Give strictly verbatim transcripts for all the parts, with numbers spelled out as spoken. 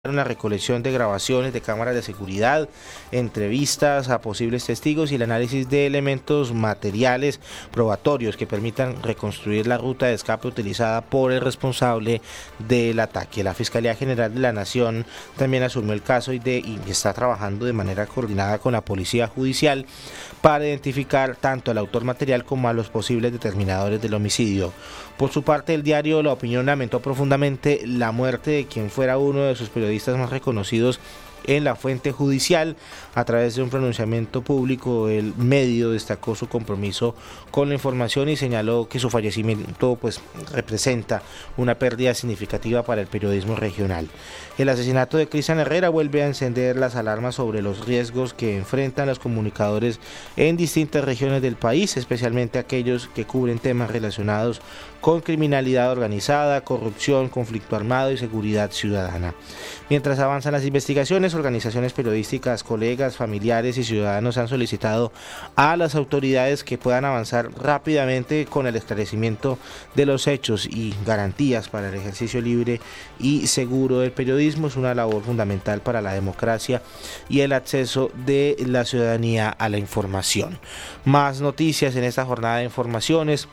la recolección de grabaciones de cámaras de seguridad, entrevistas a posibles testigos y el análisis de elementos materiales probatorios que permitan reconstruir la ruta de escape utilizada por el responsable del ataque. La Fiscalía General de la Nación también asumió el caso y, de, y está trabajando de manera coordinada con la Policía Judicial para identificar tanto al autor material como a los posibles determinadores del homicidio. Por su parte, el diario La Opinión lamentó profundamente la muerte de quien fuera uno de sus periodistas más reconocidos en la fuente judicial. A través de un pronunciamiento público, el medio destacó su compromiso con la información y señaló que su fallecimiento pues representa una pérdida significativa para el periodismo regional. El asesinato de Cristian Herrera vuelve a encender las alarmas sobre los riesgos que enfrentan los comunicadores en distintas regiones del país, especialmente aquellos que cubren temas relacionados con criminalidad organizada, corrupción, conflicto armado y seguridad ciudadana. Mientras avanzan las investigaciones, organizaciones periodísticas, colegas, familiares y ciudadanos han solicitado a las autoridades que puedan avanzar rápidamente con el esclarecimiento de los hechos y garantías para el ejercicio libre y seguro del periodismo. Es una labor fundamental para la democracia y el acceso de la ciudadanía a la información. Más noticias en esta jornada de informaciones,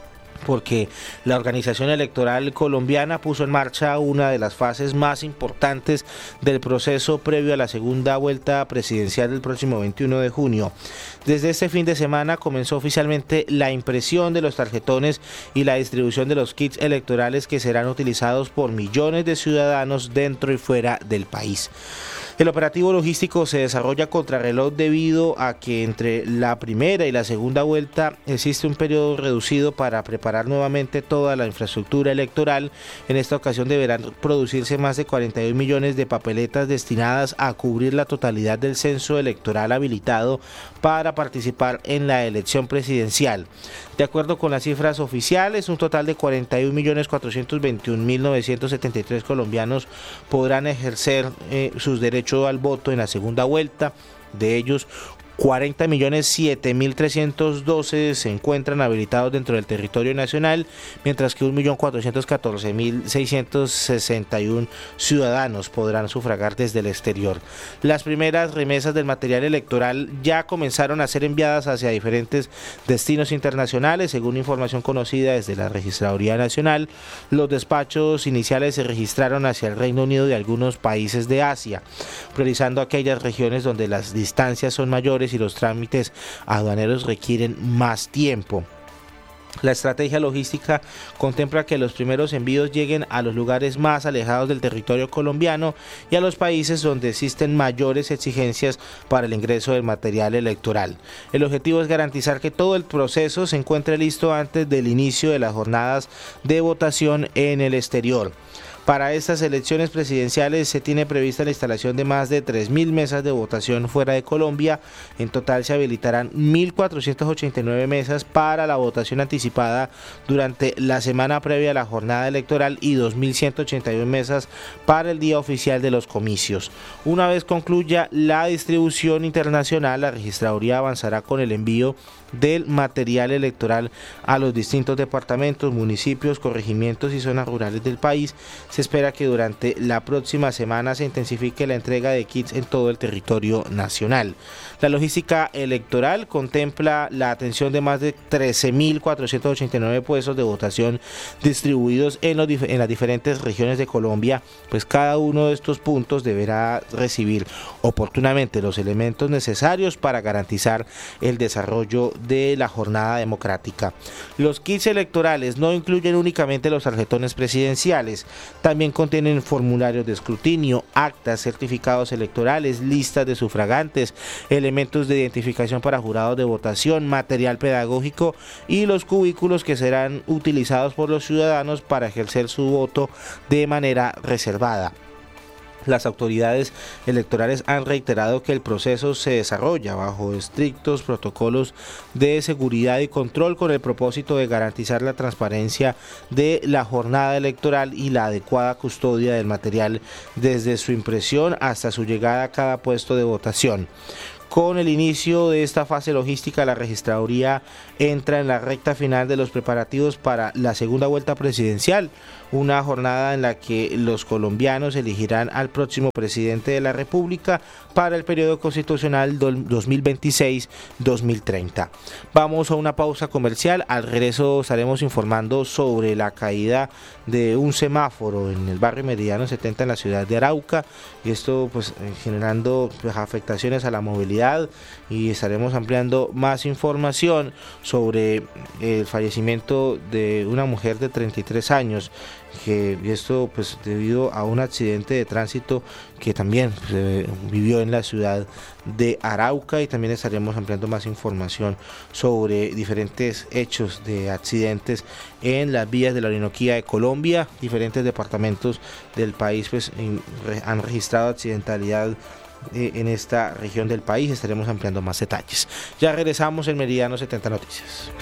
porque la organización electoral colombiana puso en marcha una de las fases más importantes del proceso previo a la segunda vuelta presidencial del próximo veintiuno de junio. Desde este fin de semana comenzó oficialmente la impresión de los tarjetones y la distribución de los kits electorales que serán utilizados por millones de ciudadanos dentro y fuera del país. El operativo logístico se desarrolla contrarreloj debido a que entre la primera y la segunda vuelta existe un periodo reducido para preparar nuevamente toda la infraestructura electoral. En esta ocasión deberán producirse más de cuarenta y un millones de papeletas destinadas a cubrir la totalidad del censo electoral habilitado para participar en la elección presidencial. De acuerdo con las cifras oficiales, un total de cuarenta y un millones cuatrocientos veintiún mil novecientos setenta y tres colombianos podrán ejercer eh, sus derechos al voto en la segunda vuelta. De ellos, cuarenta millones siete mil trescientos doce se encuentran habilitados dentro del territorio nacional, mientras que un millón cuatrocientos catorce mil seiscientos sesenta y uno ciudadanos podrán sufragar desde el exterior. Las primeras remesas del material electoral ya comenzaron a ser enviadas hacia diferentes destinos internacionales. Según información conocida desde la Registraduría Nacional, los despachos iniciales se registraron hacia el Reino Unido y algunos países de Asia, priorizando aquellas regiones donde las distancias son mayores y los trámites aduaneros requieren más tiempo. La estrategia logística contempla que los primeros envíos lleguen a los lugares más alejados del territorio colombiano y a los países donde existen mayores exigencias para el ingreso del material electoral. El objetivo es garantizar que todo el proceso se encuentre listo antes del inicio de las jornadas de votación en el exterior. Para estas elecciones presidenciales se tiene prevista la instalación de más de tres mil mesas de votación fuera de Colombia. En total se habilitarán mil cuatrocientas ochenta y nueve mesas para la votación anticipada durante la semana previa a la jornada electoral y dos mil ciento ochenta y uno mesas para el día oficial de los comicios. Una vez concluya la distribución internacional, la Registraduría avanzará con el envío del material electoral a los distintos departamentos, municipios, corregimientos y zonas rurales del país. Se espera que durante la próxima semana se intensifique la entrega de kits en todo el territorio nacional. La logística electoral contempla la atención de más de trece mil cuatrocientos ochenta y nueve puestos de votación distribuidos en, los, en las diferentes regiones de Colombia, pues cada uno de estos puntos deberá recibir oportunamente los elementos necesarios para garantizar el desarrollo de la jornada democrática. Los kits electorales no incluyen únicamente los tarjetones presidenciales, también contienen formularios de escrutinio, actas, certificados electorales, listas de sufragantes, elementos de identificación para jurados de votación, material pedagógico y los cubículos que serán utilizados por los ciudadanos para ejercer su voto de manera reservada. Las autoridades electorales han reiterado que el proceso se desarrolla bajo estrictos protocolos de seguridad y control con el propósito de garantizar la transparencia de la jornada electoral y la adecuada custodia del material desde su impresión hasta su llegada a cada puesto de votación. Con el inicio de esta fase logística, la registraduría entra en la recta final de los preparativos para la segunda vuelta presidencial, una jornada en la que los colombianos elegirán al próximo presidente de la República para el periodo constitucional dos mil veintiséis dos mil treinta. Vamos a una pausa comercial. Al regreso estaremos informando sobre la caída de un semáforo en el barrio Meridiano setenta en la ciudad de Arauca, y esto pues generando pues, afectaciones a la movilidad, y estaremos ampliando más información sobre el fallecimiento de una mujer de treinta y tres años, que esto pues debido a un accidente de tránsito que también pues, eh, vivió en la ciudad de Arauca, y también estaremos ampliando más información sobre diferentes hechos de accidentes en las vías de la Orinoquía de Colombia. Diferentes departamentos del país pues en, re, han registrado accidentalidad eh, en esta región del país. Estaremos ampliando más detalles. Ya regresamos en Meridiano setenta Noticias.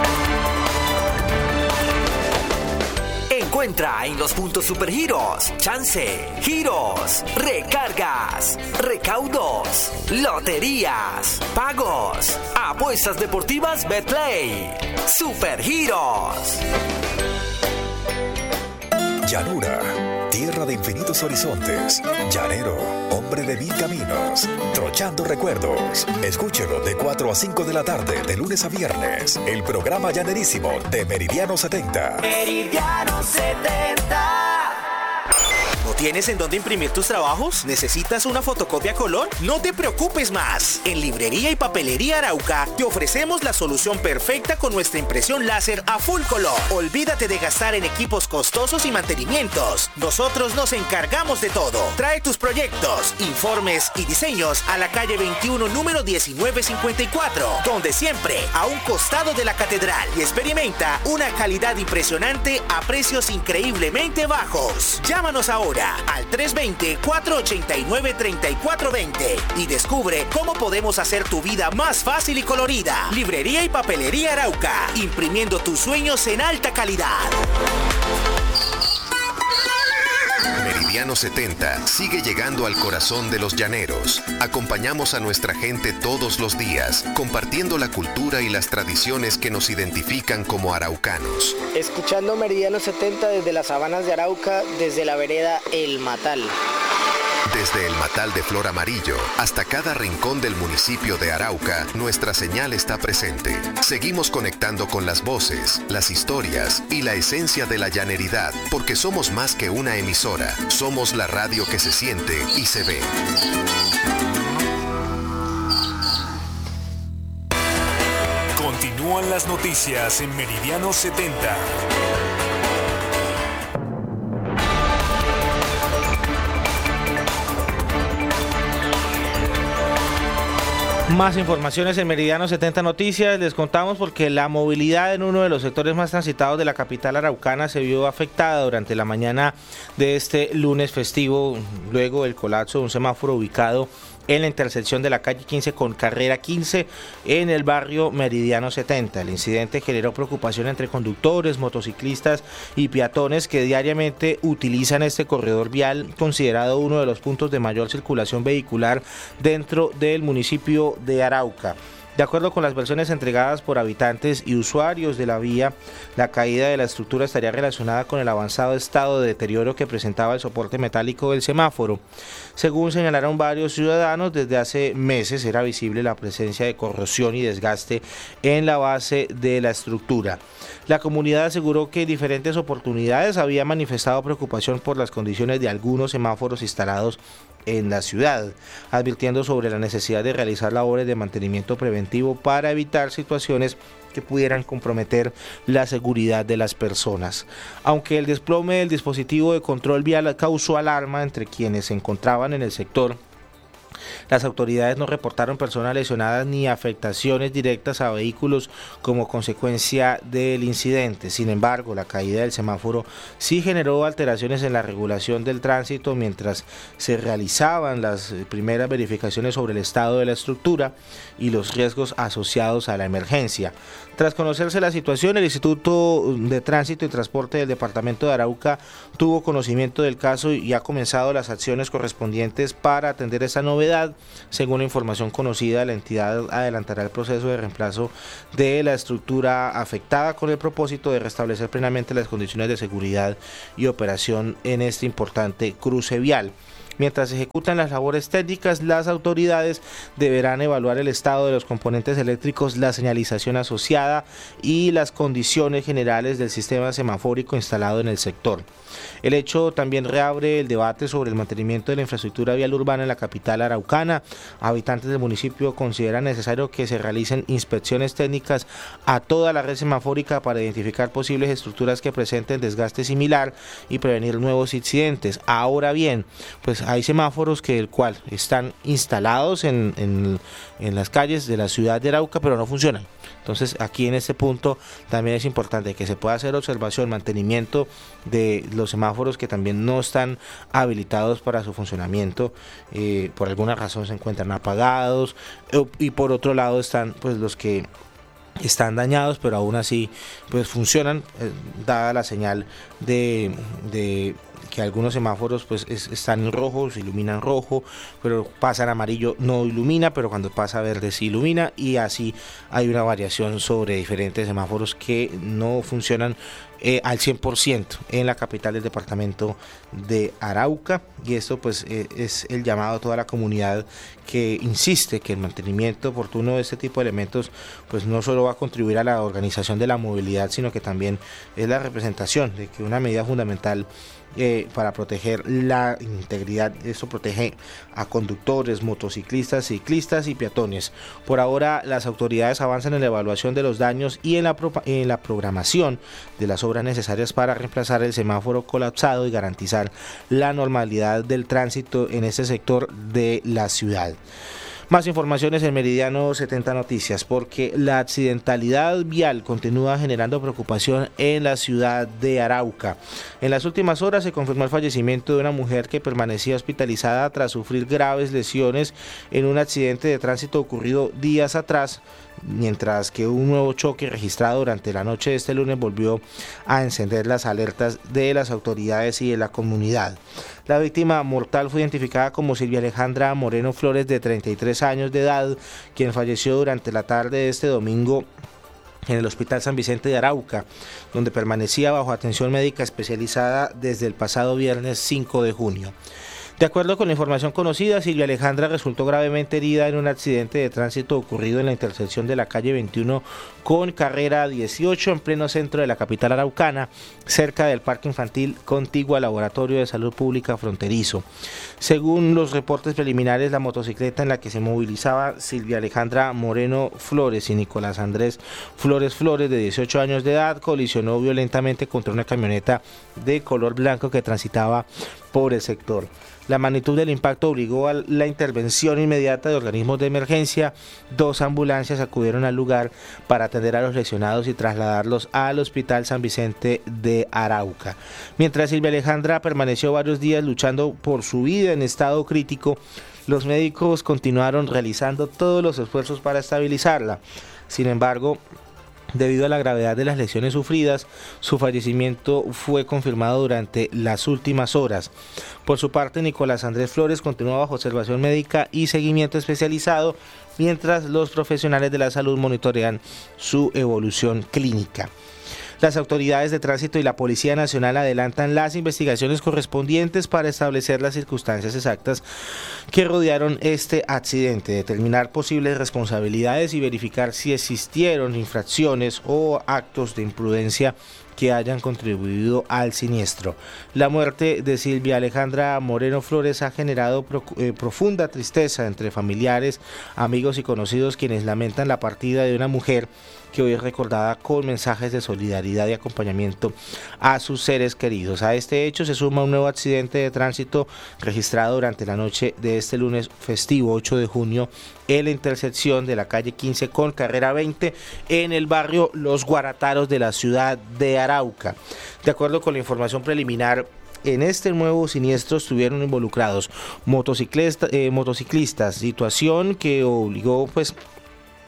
Encuentra en los puntos Supergiros, chance, giros, recargas, recaudos, loterías, pagos, apuestas deportivas Betplay. Supergiros. Llanura, tierra de infinitos horizontes. Llanero, hombre de mil caminos. Trochando recuerdos. Escúchelo de cuatro a cinco de la tarde, de lunes a viernes. El programa llanerísimo de Meridiano setenta. Meridiano setenta. ¿No tienes en dónde imprimir tus trabajos? ¿Necesitas una fotocopia a color? No te preocupes más. En Librería y Papelería Arauca te ofrecemos la solución perfecta con nuestra impresión láser a full color. Olvídate de gastar en equipos costosos y mantenimientos. Nosotros nos encargamos de todo. Trae tus proyectos, informes y diseños a la calle veintiuno, número diecinueve cincuenta y cuatro, donde siempre a un costado de la catedral, y experimenta una calidad impresionante a precios increíblemente bajos. Llámanos ahora al tres dos cero, cuatro ocho nueve, tres cuatro dos cero y descubre cómo podemos hacer tu vida más fácil y colorida. Librería y Papelería Arauca, imprimiendo tus sueños en alta calidad. Meridiano setenta sigue llegando al corazón de los llaneros. Acompañamos a nuestra gente todos los días, compartiendo la cultura y las tradiciones que nos identifican como araucanos. Escuchando Meridiano setenta desde las sabanas de Arauca, desde la vereda El Matal. Desde el Matal de Flor Amarillo hasta cada rincón del municipio de Arauca, nuestra señal está presente. Seguimos conectando con las voces, las historias y la esencia de la llaneridad, porque somos más que una emisora. Somos la radio que se siente y se ve. Continúan las noticias en Meridiano setenta. Más informaciones en Meridiano setenta Noticias. Les contamos porque la movilidad en uno de los sectores más transitados de la capital araucana se vio afectada durante la mañana de este lunes festivo, luego del colapso de un semáforo ubicado en la intersección de la calle quince con carrera quince en el barrio Meridiano setenta. El incidente generó preocupación entre conductores, motociclistas y peatones que diariamente utilizan este corredor vial, considerado uno de los puntos de mayor circulación vehicular dentro del municipio de Arauca. De acuerdo con las versiones entregadas por habitantes y usuarios de la vía, la caída de la estructura estaría relacionada con el avanzado estado de deterioro que presentaba el soporte metálico del semáforo. Según señalaron varios ciudadanos, desde hace meses era visible la presencia de corrosión y desgaste en la base de la estructura. La comunidad aseguró que en diferentes oportunidades había manifestado preocupación por las condiciones de algunos semáforos instalados en la ciudad, advirtiendo sobre la necesidad de realizar labores de mantenimiento preventivo para evitar situaciones que pudieran comprometer la seguridad de las personas. Aunque el desplome del dispositivo de control vial causó alarma entre quienes se encontraban en el sector, las autoridades no reportaron personas lesionadas ni afectaciones directas a vehículos como consecuencia del incidente. Sin embargo, la caída del semáforo sí generó alteraciones en la regulación del tránsito mientras se realizaban las primeras verificaciones sobre el estado de la estructura y los riesgos asociados a la emergencia. Tras conocerse la situación, el Instituto de Tránsito y Transporte del Departamento de Arauca tuvo conocimiento del caso y ha comenzado las acciones correspondientes para atender esta novedad. edad. Según la información conocida, la entidad adelantará el proceso de reemplazo de la estructura afectada con el propósito de restablecer plenamente las condiciones de seguridad y operación en este importante cruce vial. Mientras se ejecutan las labores técnicas, las autoridades deberán evaluar el estado de los componentes eléctricos, la señalización asociada y las condiciones generales del sistema semafórico instalado en el sector. El hecho también reabre el debate sobre el mantenimiento de la infraestructura vial urbana en la capital araucana. Habitantes del municipio consideran necesario que se realicen inspecciones técnicas a toda la red semafórica para identificar posibles estructuras que presenten desgaste similar y prevenir nuevos incidentes. Ahora bien, pues hay semáforos que el cual están instalados en, en, en las calles de la ciudad de Arauca, pero no funcionan. Entonces aquí en este punto también es importante que se pueda hacer observación, mantenimiento de los semáforos que también no están habilitados para su funcionamiento, eh, por alguna razón se encuentran apagados, eh, y por otro lado están pues los que están dañados, pero aún así pues funcionan, eh, dada la señal de, de que algunos semáforos pues es, están en rojo, se iluminan rojo, pero pasa en amarillo, no ilumina, pero cuando pasa a verde sí ilumina, y así hay una variación sobre diferentes semáforos que no funcionan eh, al cien por ciento en la capital del departamento de Arauca, y esto pues eh, es el llamado a toda la comunidad que insiste que el mantenimiento oportuno de este tipo de elementos pues no solo va a contribuir a la organización de la movilidad, sino que también es la representación de que una medida fundamental Eh, para proteger la integridad. Esto protege a conductores, motociclistas, ciclistas y peatones. Por ahora las autoridades avanzan en la evaluación de los daños y en la, pro en la programación de las obras necesarias para reemplazar el semáforo colapsado y garantizar la normalidad del tránsito en este sector de la ciudad. Más informaciones en Meridiano setenta Noticias, porque la accidentalidad vial continúa generando preocupación en la ciudad de Arauca. En las últimas horas se confirmó el fallecimiento de una mujer que permanecía hospitalizada tras sufrir graves lesiones en un accidente de tránsito ocurrido días atrás, mientras que un nuevo choque registrado durante la noche de este lunes volvió a encender las alertas de las autoridades y de la comunidad. La víctima mortal fue identificada como Silvia Alejandra Moreno Flores, de treinta y tres años de edad, quien falleció durante la tarde de este domingo en el Hospital San Vicente de Arauca, donde permanecía bajo atención médica especializada desde el pasado viernes cinco de junio. De acuerdo con la información conocida, Silvia Alejandra resultó gravemente herida en un accidente de tránsito ocurrido en la intersección de la calle veintiuno con carrera dieciocho en pleno centro de la capital araucana, cerca del parque infantil contiguo al Laboratorio de Salud Pública Fronterizo. Según los reportes preliminares, la motocicleta en la que se movilizaba Silvia Alejandra Moreno Flores y Nicolás Andrés Flores Flores, de dieciocho años de edad, colisionó violentamente contra una camioneta de color blanco que transitaba por el sector. La magnitud del impacto obligó a la intervención inmediata de organismos de emergencia. Dos ambulancias acudieron al lugar para atender a los lesionados y trasladarlos al Hospital San Vicente de Arauca. Mientras Silvia Alejandra permaneció varios días luchando por su vida en estado crítico, los médicos continuaron realizando todos los esfuerzos para estabilizarla. Sin embargo, debido a la gravedad de las lesiones sufridas, su fallecimiento fue confirmado durante las últimas horas. Por su parte, Nicolás Andrés Flores continúa bajo observación médica y seguimiento especializado, mientras los profesionales de la salud monitorean su evolución clínica. Las autoridades de tránsito y la Policía Nacional adelantan las investigaciones correspondientes para establecer las circunstancias exactas que rodearon este accidente, determinar posibles responsabilidades y verificar si existieron infracciones o actos de imprudencia que hayan contribuido al siniestro. La muerte de Silvia Alejandra Moreno Flores ha generado pro, eh, profunda tristeza entre familiares, amigos y conocidos, quienes lamentan la partida de una mujer que hoy es recordada con mensajes de solidaridad y acompañamiento a sus seres queridos. A este hecho se suma un nuevo accidente de tránsito registrado durante la noche de este lunes festivo ocho de junio en la intersección de la calle quince con carrera veinte en el barrio Los Guarataros de la ciudad de Arauca. De acuerdo con la información preliminar, en este nuevo siniestro estuvieron involucrados motociclistas, eh, motociclistas, situación que obligó pues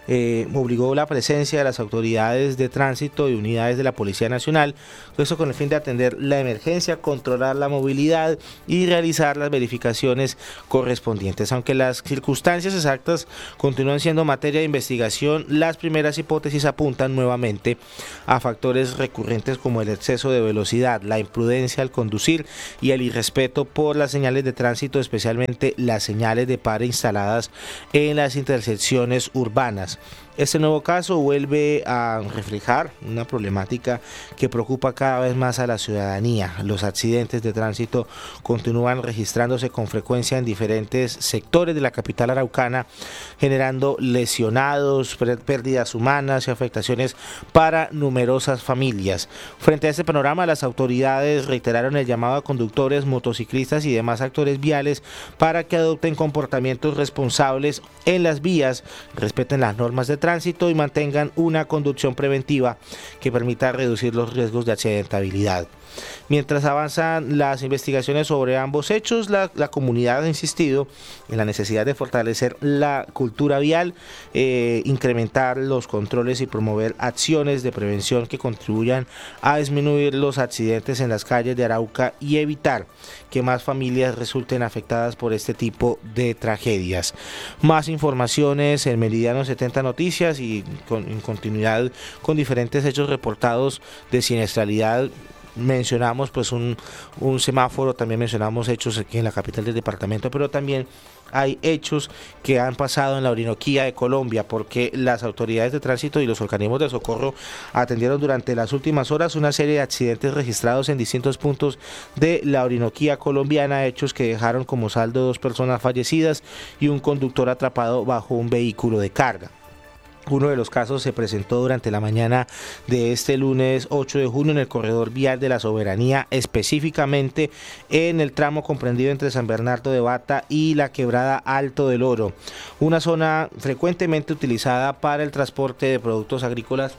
eh, obligó la presencia de las autoridades de tránsito y unidades de la Policía Nacional, esto con el fin de atender la emergencia, controlar la movilidad y realizar las verificaciones correspondientes. Aunque las circunstancias exactas continúan siendo materia de investigación, las primeras hipótesis apuntan nuevamente a factores recurrentes como el exceso de velocidad, la imprudencia al conducir y el irrespeto por las señales de tránsito, especialmente las señales de pare instaladas en las intersecciones urbanas. Este nuevo caso vuelve a reflejar una problemática que preocupa cada vez más a la ciudadanía. Los accidentes de tránsito continúan registrándose con frecuencia en diferentes sectores de la capital araucana, generando lesionados, pérdidas humanas y afectaciones para numerosas familias. Frente a este panorama, las autoridades reiteraron el llamado a conductores, motociclistas y demás actores viales para que adopten comportamientos responsables en las vías, respeten las normas de tránsito tránsito y mantengan una conducción preventiva que permita reducir los riesgos de accidentabilidad. Mientras avanzan las investigaciones sobre ambos hechos, la, la comunidad ha insistido en la necesidad de fortalecer la cultura vial, eh, incrementar los controles y promover acciones de prevención que contribuyan a disminuir los accidentes en las calles de Arauca y evitar que más familias resulten afectadas por este tipo de tragedias. Más informaciones en Meridiano setenta Noticias y con, en continuidad con diferentes hechos reportados de siniestralidad. Mencionamos pues un, un semáforo, también mencionamos hechos aquí en la capital del departamento, pero también hay hechos que han pasado en la Orinoquía de Colombia, porque las autoridades de tránsito y los organismos de socorro atendieron durante las últimas horas una serie de accidentes registrados en distintos puntos de la Orinoquía colombiana, hechos que dejaron como saldo dos personas fallecidas y un conductor atrapado bajo un vehículo de carga. Uno de los casos se presentó durante la mañana de este lunes ocho de junio en el corredor vial de la Soberanía, específicamente en el tramo comprendido entre San Bernardo de Bata y la quebrada Alto del Oro, una zona frecuentemente utilizada para el transporte de productos agrícolas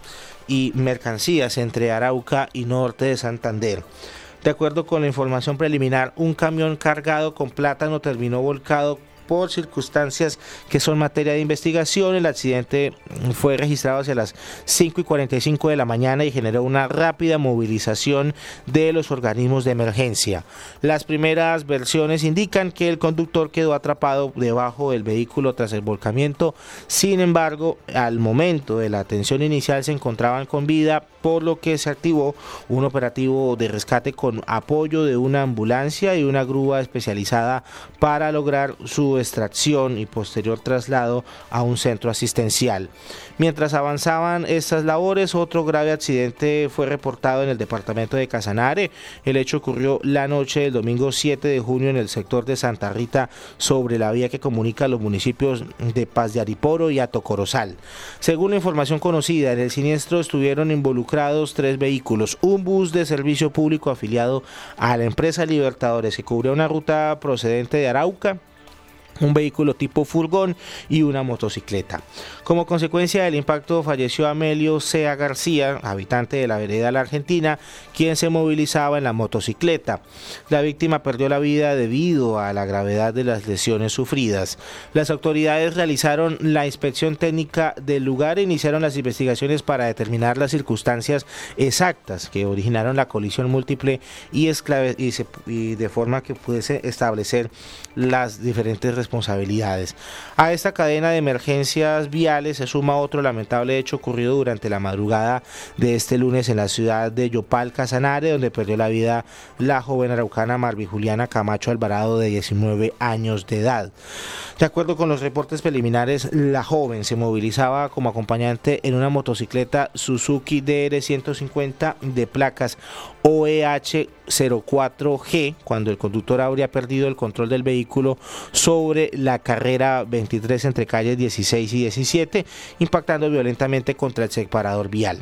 y mercancías entre Arauca y norte de Santander. De acuerdo con la información preliminar, un camión cargado con plátano terminó volcado por circunstancias que son materia de investigación. El accidente fue registrado hacia las cinco y cuarenta y cinco de la mañana y generó una rápida movilización de los organismos de emergencia. Las primeras versiones indican que el conductor quedó atrapado debajo del vehículo tras el volcamiento. Sin embargo, al momento de la atención inicial se encontraban con vida, por lo que se activó un operativo de rescate con apoyo de una ambulancia y una grúa especializada para lograr su extracción y posterior traslado a un centro asistencial. Mientras avanzaban estas labores, otro grave accidente fue reportado en el departamento de Casanare. El hecho ocurrió la noche del domingo siete de junio en el sector de Santa Rita, sobre la vía que comunica los municipios de Paz de Ariporo y Atocorozal. Según la información conocida, en el siniestro estuvieron involucrados tres vehículos, un bus de servicio público afiliado a la empresa Libertadores que cubría una ruta procedente de Arauca, un vehículo tipo furgón y una motocicleta. Como consecuencia del impacto falleció Amelio Sea García, habitante de la vereda La Argentina, quien se movilizaba en la motocicleta. La víctima perdió la vida debido a la gravedad de las lesiones sufridas. Las autoridades realizaron la inspección técnica del lugar e iniciaron las investigaciones para determinar las circunstancias exactas que originaron la colisión múltiple y, esclave, y, se, y de forma que pudiese establecer las diferentes responsabilidades. A esta cadena de emergencias viales se suma otro lamentable hecho ocurrido durante la madrugada de este lunes en la ciudad de Yopal, Casanare, donde perdió la vida la joven araucana Marvi Juliana Camacho Alvarado, de diecinueve años de edad. De acuerdo con los reportes preliminares, la joven se movilizaba como acompañante en una motocicleta Suzuki D R ciento cincuenta de placas O E H cero cuatro G cuando el conductor habría perdido el control del vehículo sobre la carrera veintitrés entre calles dieciséis y diecisiete, impactando violentamente contra el separador vial.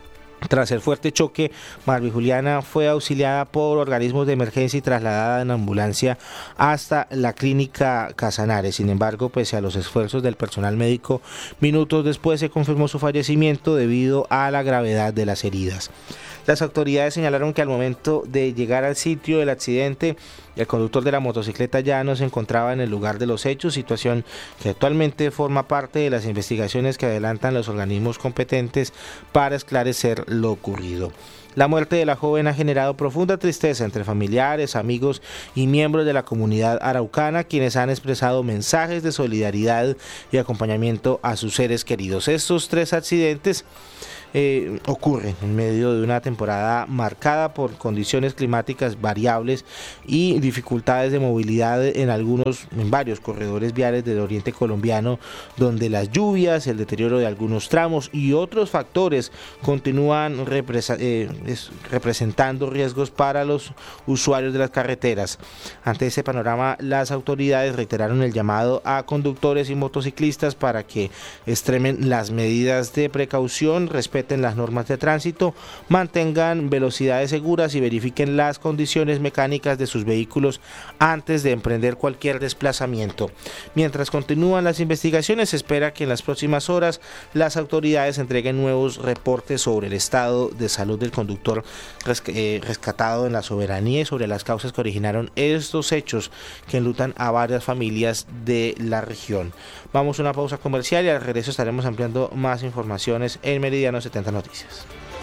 Tras el fuerte choque, Marvi Juliana fue auxiliada por organismos de emergencia y trasladada en ambulancia hasta la clínica Casanare. Sin embargo, pese a los esfuerzos del personal médico, minutos después se confirmó su fallecimiento debido a la gravedad de las heridas. Las autoridades señalaron que al momento de llegar al sitio del accidente, el conductor de la motocicleta ya no se encontraba en el lugar de los hechos, situación que actualmente forma parte de las investigaciones que adelantan los organismos competentes para esclarecer lo ocurrido. La muerte de la joven ha generado profunda tristeza entre familiares, amigos y miembros de la comunidad araucana, quienes han expresado mensajes de solidaridad y acompañamiento a sus seres queridos. Estos tres accidentes Eh, ocurren en medio de una temporada marcada por condiciones climáticas variables y dificultades de movilidad en algunos, en varios corredores viales del oriente colombiano, donde las lluvias, el deterioro de algunos tramos y otros factores continúan represa, eh, es, representando riesgos para los usuarios de las carreteras. Ante ese panorama, las autoridades reiteraron el llamado a conductores y motociclistas para que extremen las medidas de precaución, respeten las normas de tránsito, mantengan velocidades seguras y verifiquen las condiciones mecánicas de sus vehículos antes de emprender cualquier desplazamiento. Mientras continúan las investigaciones, se espera que en las próximas horas las autoridades entreguen nuevos reportes sobre el estado de salud del conductor rescatado en La Soberanía y sobre las causas que originaron estos hechos que enlutan a varias familias de la región. Vamos a una pausa comercial y al regreso estaremos ampliando más informaciones en Meridiano setenta Noticias.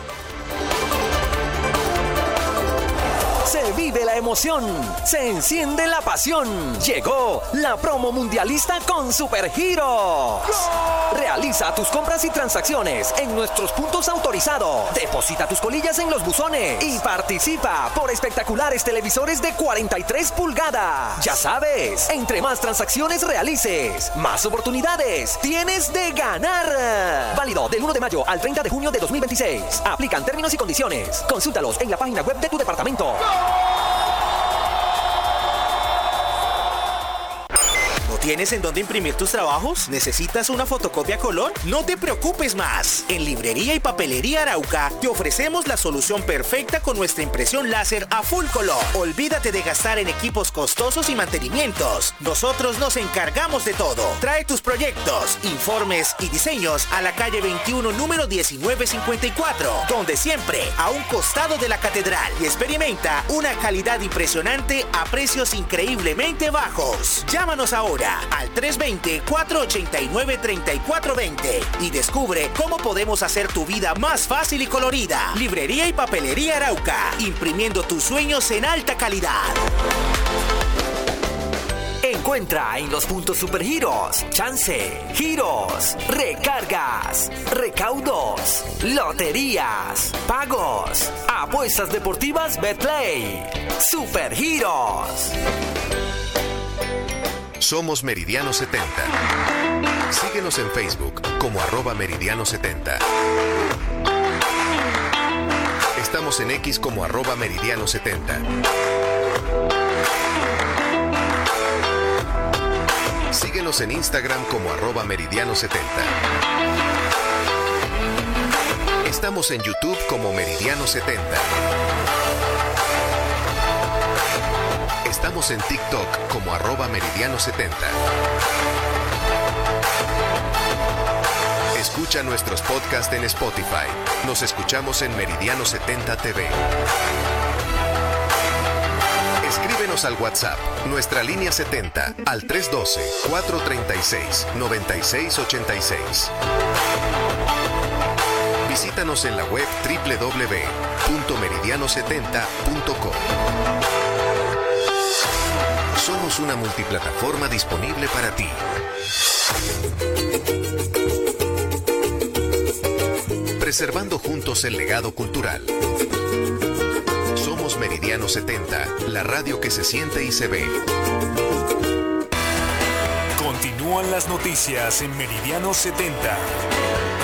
Se vive la emoción, se enciende la pasión. Llegó la promo mundialista con Supergiros. Realiza tus compras y transacciones en nuestros puntos autorizados. Deposita tus colillas en los buzones y participa por espectaculares televisores de cuarenta y tres pulgadas. Ya sabes, entre más transacciones realices, más oportunidades tienes de ganar. Válido del uno de mayo al treinta de junio de dos mil veintiséis. Aplican términos y condiciones. Consúltalos en la página web de tu departamento. ¿Tienes en dónde imprimir tus trabajos? ¿Necesitas una fotocopia color? No te preocupes más. En Librería y Papelería Arauca te ofrecemos la solución perfecta con nuestra impresión láser a full color. Olvídate de gastar en equipos costosos y mantenimientos. Nosotros nos encargamos de todo. Trae tus proyectos, informes y diseños a la calle veintiuno, número diecinueve cincuenta y cuatro, donde siempre a un costado de la catedral, y experimenta una calidad impresionante a precios increíblemente bajos. Llámanos ahora al tres dos cero, cuatro ocho nueve, tres cuatro dos cero y descubre cómo podemos hacer tu vida más fácil y colorida. Librería y Papelería Arauca, imprimiendo tus sueños en alta calidad. Encuentra en los puntos Supergiros, chance, giros, recargas, recaudos, loterías, pagos, apuestas deportivas Betplay. Supergiros. Somos Meridiano setenta. Síguenos en Facebook como arroba Meridiano setenta. Estamos en X como arroba Meridiano setenta. Síguenos en Instagram como arroba Meridiano setenta. Estamos en YouTube como Meridiano setenta. Estamos en TikTok como arroba Meridiano setenta. Escucha nuestros podcasts en Spotify. Nos escuchamos en Meridiano setenta T V. Escríbenos al WhatsApp, nuestra línea setenta, al tres uno dos, cuatro tres seis, nueve seis ocho seis. Visítanos en la web doble u doble u doble u punto meridiano setenta punto com. Somos una multiplataforma disponible para ti. Preservando juntos el legado cultural. Somos Meridiano setenta, la radio que se siente y se ve. Continúan las noticias en Meridiano setenta.